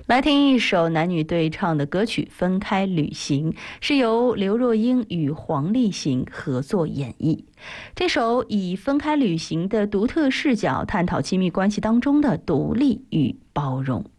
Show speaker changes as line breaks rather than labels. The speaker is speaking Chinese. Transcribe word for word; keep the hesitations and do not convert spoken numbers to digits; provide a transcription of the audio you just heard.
来听一首男女对唱的歌曲《分开旅行》，是由刘若英与黄立行合作演绎。这首以分开旅行的独特视角探讨亲密关系当中的独立与包容。